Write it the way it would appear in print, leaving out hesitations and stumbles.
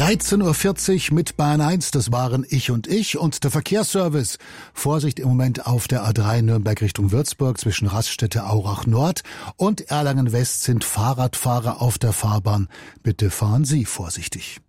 13:40 Uhr mit Bahn 1, das waren Ich und der Verkehrsservice. Vorsicht im Moment auf der A3 Nürnberg Richtung Würzburg zwischen Raststätte Aurach Nord und Erlangen West sind Fahrradfahrer auf der Fahrbahn. Bitte fahren Sie vorsichtig.